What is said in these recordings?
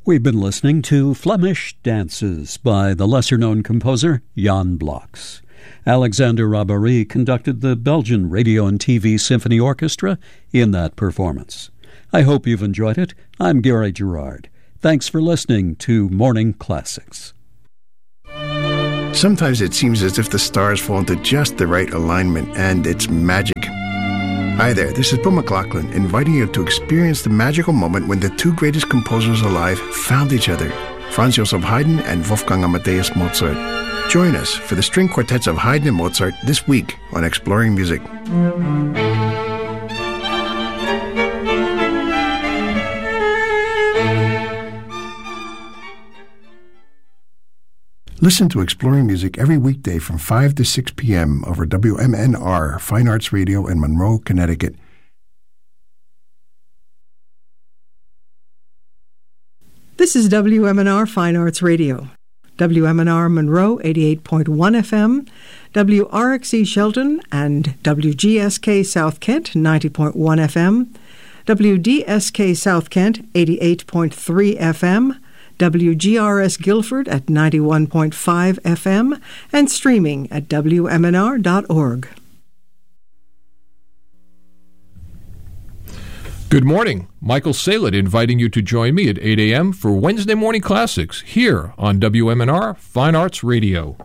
We've been listening to Flemish Dances by the lesser-known composer Jan Bloks. Alexander Rabary conducted the Belgian Radio and TV Symphony Orchestra in that performance. I hope you've enjoyed it. I'm Gary Gerard. Thanks for listening to Morning Classics. Sometimes it seems as if the stars fall into just the right alignment, and it's magic. Hi there, this is Bill McLaughlin, inviting you to experience the magical moment when the two greatest composers alive found each other, Franz Joseph Haydn and Wolfgang Amadeus Mozart. Join us for the string quartets of Haydn and Mozart this week on Exploring Music. Listen to Exploring Music every weekday from 5 to 6 p.m. over WMNR, Fine Arts Radio in Monroe, Connecticut. This is WMNR Fine Arts Radio. WMNR Monroe 88.1 FM, WRXE Shelton and WGSK South Kent 90.1 FM, WDSK South Kent 88.3 FM, WGRS Guilford at 91.5 FM, and streaming at WMNR.org. Good morning. Michael Salet inviting you to join me at 8 a.m. for Wednesday Morning Classics here on WMNR Fine Arts Radio.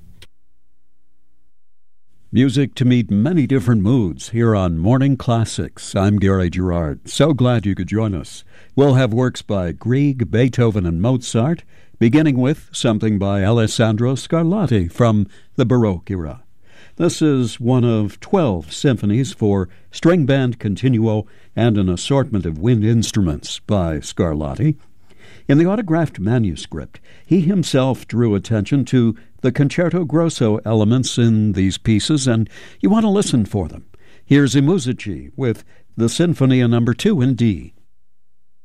Music to meet many different moods here on Morning Classics. I'm Gary Gerard. So glad you could join us. We'll have works by Grieg, Beethoven, and Mozart, beginning with something by Alessandro Scarlatti from the Baroque era. This is one of 12 symphonies for string band continuo and an assortment of wind instruments by Scarlatti. In the autographed manuscript, he himself drew attention to the concerto grosso elements in these pieces, and you want to listen for them. Here's I Musici with the Sinfonia No. 2 in D,